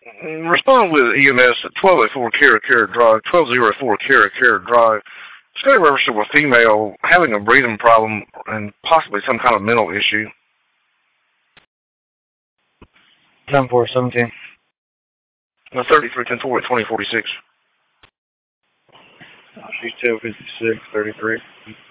Respond with EMS at 1204 Kara Drive, 1204 Kara Drive. Discovery reference to a female having a breathing problem and possibly some kind of mental issue. 10-4-17. 33, 10, 4, 2046. She's 1056, 33.